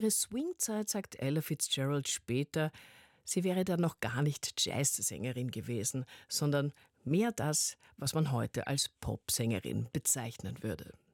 Ihre Swingzeit, sagt Ella Fitzgerald später, sie wäre dann noch gar nicht Jazzsängerin gewesen, sondern mehr das, was man heute als Popsängerin bezeichnen würde.